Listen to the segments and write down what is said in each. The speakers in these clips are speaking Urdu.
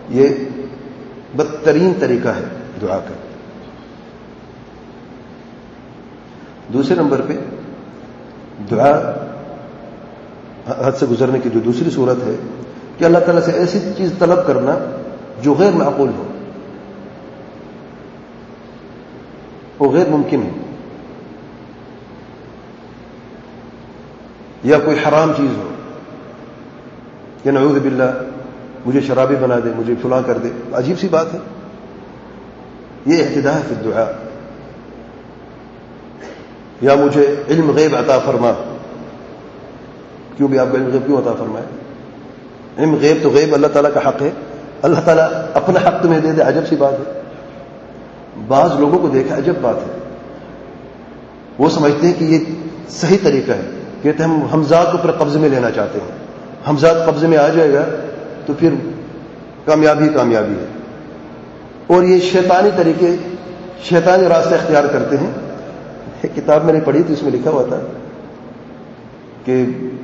یہ بدترین طریقہ ہے دعا کا. دوسرے نمبر پہ دعا حد سے گزرنے کی جو دوسری صورت ہے کہ اللہ تعالیٰ سے ایسی چیز طلب کرنا جو غیر معقول ہو، وہ غیر ممکن ہے، یا کوئی حرام چیز ہو کہ نعوذ باللہ مجھے شرابی بنا دے، مجھے فلاں کر دے. عجیب سی بات ہے، یہ اعتداء ہے فی الدعاء. یا مجھے علم غیب عطا فرما. کیوں بھی آپ کو علم غیب کیوں عطا فرمائے؟ علم غیب تو غیب اللہ تعالیٰ کا حق ہے، اللہ تعالیٰ اپنا حق تمہیں دے دے، عجب سی بات ہے. بعض لوگوں کو دیکھا عجب بات ہے، وہ سمجھتے ہیں کہ یہ صحیح طریقہ ہے. کہتے ہیں ہم حمزات کو اپنے قبضے میں لینا چاہتے ہیں، حمزات قبضے میں آ جائے گا تو پھر کامیابی کامیابی ہے. اور یہ شیطانی طریقے، شیطانی راستے اختیار کرتے ہیں. ایک کتاب میں نے پڑھی تھی، اس میں لکھا ہوا تھا کہ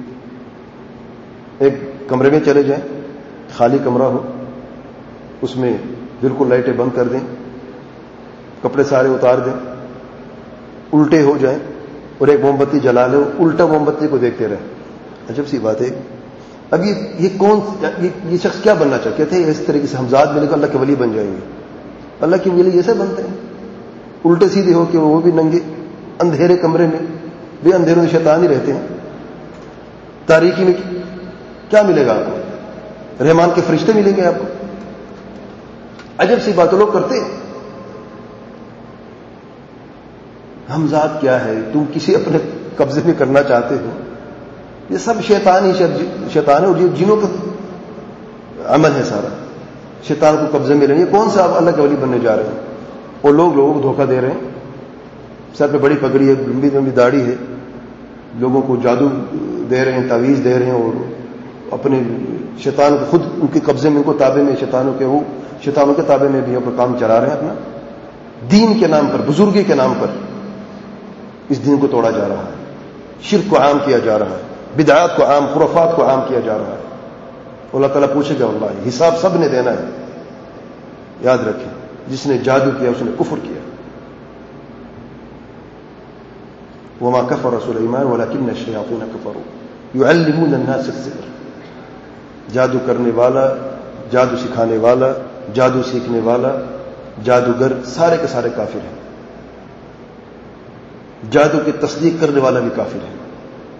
ایک کمرے میں چلے جائیں، خالی کمرہ ہو، اس میں بالکل لائٹیں بند کر دیں، کپڑے سارے اتار دیں، الٹے ہو جائیں اور ایک موم بتی جلا لیں، الٹا موم بتی کو دیکھتے رہیں. عجب سی بات ہے. اب یہ شخص کیا بننا چاہتے تھے؟ اس طریقے سے حمزات ملے گا اللہ کے ولی بن جائیں گے. اللہ کے ولی ایسے بنتے ہیں الٹے سیدھے ہو کے، وہ بھی ننگے اندھیرے کمرے میں، بھی اندھیروں میں شیطان ہی رہتے ہیں. تاریکی میں کیا ملے گا آپ کو؟ رحمان کے فرشتے ملیں گے آپ کو. عجب سی بات لوگ کرتے ہیں. حمزات کیا ہے؟ تم کسی اپنے قبضے میں کرنا چاہتے ہو؟ یہ سب شیطان ہے، اور یہ جنوں کا عمل ہے سارا. شیطان کو قبضے میں لینے. کون سا آپ اللہ کے ولی بننے جا رہے ہیں؟ اور لوگوں کو دھوکہ دے رہے ہیں. سر پہ بڑی پگڑی ہے، لمبی لمبی داڑھی ہے، لوگوں کو جادو دے رہے ہیں، تعویذ دے رہے ہیں، اور اپنے شیطان کو خود ان کے قبضے میں، ان کو تابع میں، شیطانوں کے تابع میں بھی اپنا کام چلا رہے ہیں. اپنا دین کے نام پر، بزرگی کے نام پر اس دین کو توڑا جا رہا ہے. شرک کو عام کیا جا رہا ہے، بدعات کو عام، خرافات کو عام کیا جا رہا ہے. اللہ تعالیٰ پوچھے گا واللہ، حساب سب نے دینا ہے. یاد رکھیں، جس نے جادو کیا اس نے کفر کیا. وما كفر سليمان ولكن الشياطين كفروا يعلمون الناس السحر. جادو کرنے والا، جادو سکھانے والا، جادو سیکھنے والا، جادوگر، سارے کے سارے کافر ہیں. جادو کی تصدیق کرنے والا بھی کافر ہے.